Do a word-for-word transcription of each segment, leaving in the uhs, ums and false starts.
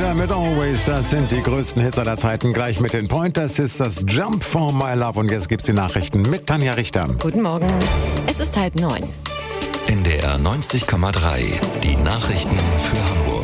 Sia mit Always, das sind die größten Hits aller Zeiten. Gleich mit den Pointers ist das Jump for My Love. Und jetzt gibt's die Nachrichten mit Tanja Richter. Guten Morgen, es ist halb neun. N D R neunzig Komma drei, die Nachrichten für Hamburg.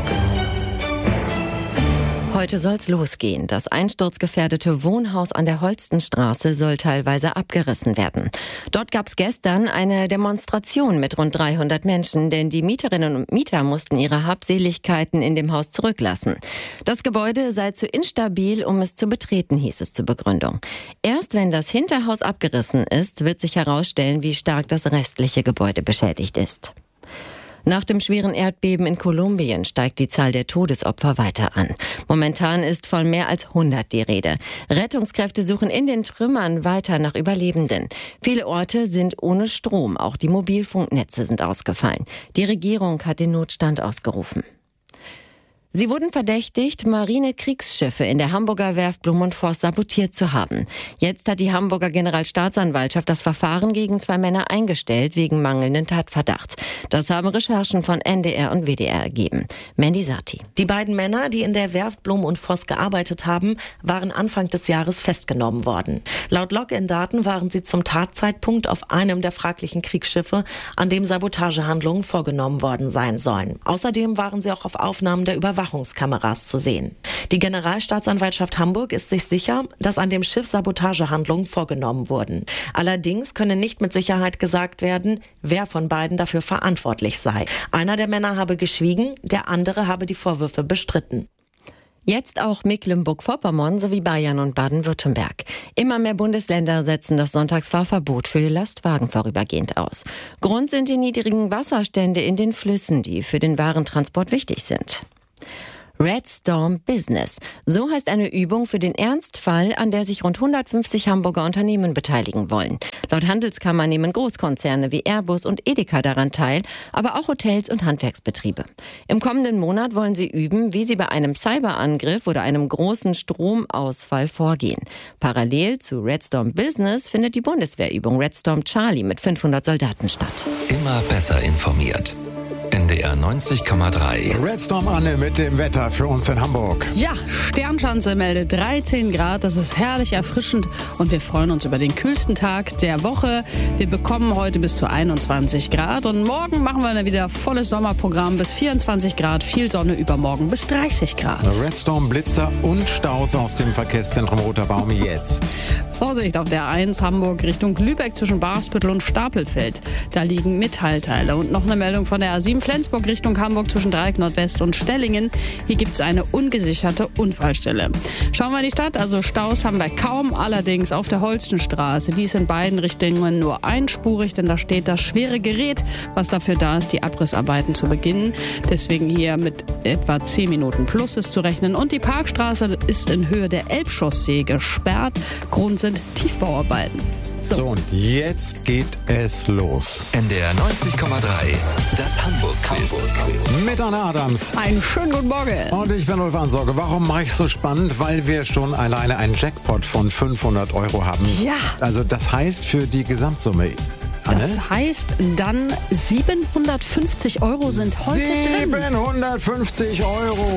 Heute soll's losgehen. Das einsturzgefährdete Wohnhaus an der Holstenstraße soll teilweise abgerissen werden. Dort gab's gestern eine Demonstration mit rund dreihundert Menschen, denn die Mieterinnen und Mieter mussten ihre Habseligkeiten in dem Haus zurücklassen. Das Gebäude sei zu instabil, um es zu betreten, hieß es zur Begründung. Erst wenn das Hinterhaus abgerissen ist, wird sich herausstellen, wie stark das restliche Gebäude beschädigt ist. Nach dem schweren Erdbeben in Kolumbien steigt die Zahl der Todesopfer weiter an. Momentan ist von mehr als hundert die Rede. Rettungskräfte suchen in den Trümmern weiter nach Überlebenden. Viele Orte sind ohne Strom, auch die Mobilfunknetze sind ausgefallen. Die Regierung hat den Notstand ausgerufen. Sie wurden verdächtigt, Marinekriegsschiffe in der Hamburger Werft Blum und Voss sabotiert zu haben. Jetzt hat die Hamburger Generalstaatsanwaltschaft das Verfahren gegen zwei Männer eingestellt wegen mangelnden Tatverdachts. Das haben Recherchen von N D R und W D R ergeben. Mandy Sati. Die beiden Männer, die in der Werft Blum und Voss gearbeitet haben, waren Anfang des Jahres festgenommen worden. Laut Login-Daten waren sie zum Tatzeitpunkt auf einem der fraglichen Kriegsschiffe, an dem Sabotagehandlungen vorgenommen worden sein sollen. Außerdem waren sie auch auf Aufnahmen der Überwachung Überwachungskameras zu sehen. Die Generalstaatsanwaltschaft Hamburg ist sich sicher, dass an dem Schiff Sabotagehandlungen vorgenommen wurden. Allerdings könne nicht mit Sicherheit gesagt werden, wer von beiden dafür verantwortlich sei. Einer der Männer habe geschwiegen, der andere habe die Vorwürfe bestritten. Jetzt auch Mecklenburg-Vorpommern sowie Bayern und Baden-Württemberg. Immer mehr Bundesländer setzen das Sonntagsfahrverbot für Lastwagen vorübergehend aus. Grund sind die niedrigen Wasserstände in den Flüssen, die für den Warentransport wichtig sind. Red Storm Business. So heißt eine Übung für den Ernstfall, an der sich rund hundertfünfzig Hamburger Unternehmen beteiligen wollen. Laut Handelskammer nehmen Großkonzerne wie Airbus und Edeka daran teil, aber auch Hotels und Handwerksbetriebe. Im kommenden Monat wollen sie üben, wie sie bei einem Cyberangriff oder einem großen Stromausfall vorgehen. Parallel zu Red Storm Business findet die Bundeswehrübung Red Storm Charlie mit fünfhundert Soldaten statt. Immer besser informiert. N D R neunzig Komma drei. Red Storm Anne mit dem Wetter für uns in Hamburg. Ja, Sternschanze meldet dreizehn Grad. Das ist herrlich erfrischend und wir freuen uns über den kühlsten Tag der Woche. Wir bekommen heute bis zu einundzwanzig Grad und morgen machen wir dann wieder volles Sommerprogramm bis vierundzwanzig Grad. Viel Sonne, übermorgen bis dreißig Grad. Red Storm, Blitzer und Staus aus dem Verkehrszentrum Roter Baum jetzt. Vorsicht auf der eins Hamburg Richtung Lübeck zwischen Barsbüttel und Stapelfeld. Da liegen Metallteile. Und noch eine Meldung von der A sieben Flensburg Richtung Hamburg zwischen Dreieck Nordwest und Stellingen. Hier gibt es eine ungesicherte Unfallstelle. Schauen wir in die Stadt. Also Staus haben wir kaum, allerdings auf der Holstenstraße. Die ist in beiden Richtungen nur einspurig, denn da steht das schwere Gerät, was dafür da ist, die Abrissarbeiten zu beginnen. Deswegen hier mit etwa zehn Minuten plus ist zu rechnen. Und die Parkstraße ist in Höhe der Elbchaussee gesperrt. Grund sind Tiefbauarbeiten. So. so, und jetzt geht es los. N D R neunzig Komma drei, das Hamburg-Quiz. Mit Anna Adams. Einen schönen guten Morgen. Und ich bin Ulf Ansorge. Warum mache ich es so spannend? Weil wir schon alleine einen Jackpot von fünfhundert Euro haben. Ja. Also das heißt für die Gesamtsumme. Anne? Das heißt dann siebenhundertfünfzig Euro sind heute drin. siebenhundertfünfzig Euro.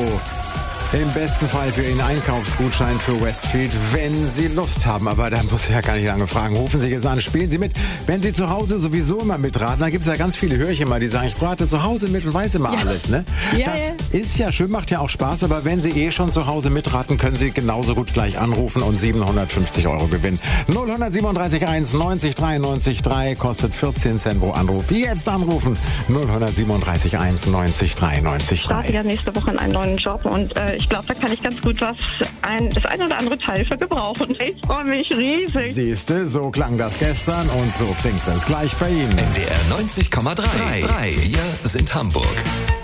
Im besten Fall für Ihren Einkaufsgutschein für Westfield, wenn Sie Lust haben. Aber da muss ich ja gar nicht lange fragen. Rufen Sie jetzt an, spielen Sie mit. Wenn Sie zu Hause sowieso immer mitraten, da gibt es ja ganz viele Hörchen mal, die sagen, ich rate zu Hause mit und weiß immer ja. alles. Ne? Ja, das ja. ist ja schön, macht ja auch Spaß. Aber wenn Sie eh schon zu Hause mitraten, können Sie genauso gut gleich anrufen und siebenhundertfünfzig Euro gewinnen. null siebenunddreißig eins neunzig dreiundneunzig drei kostet vierzehn Cent pro Anruf. Wie jetzt anrufen? null siebenunddreißig eins neunzig dreiundneunzig drei. Ich starte ja nächste Woche in einen neuen Job und äh, ich glaube, da kann ich ganz gut was, ein, das ein oder andere Teil für gebrauchen. Ich freue mich riesig. Siehste, so klang das gestern und so klingt es gleich bei Ihnen. N D R neunzig Komma drei. Wir sind Hamburg.